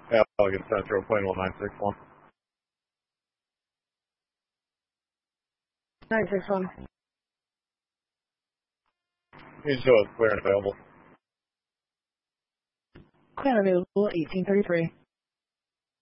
Elegant Central, plane 1961. 961. You show us clear and available. Clear and available 1833.